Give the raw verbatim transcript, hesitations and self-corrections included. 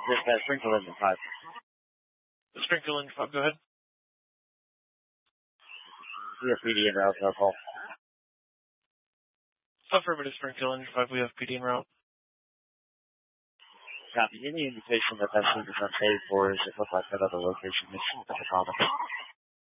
Just that sprinkle engine five. The sprinkle engine five, go ahead. We have P D en route, no call. Affirmative, sprinkle engine five, we have P D en route. Copy. Any indication that that seat is unsafe, or does it look like that other location is at the common?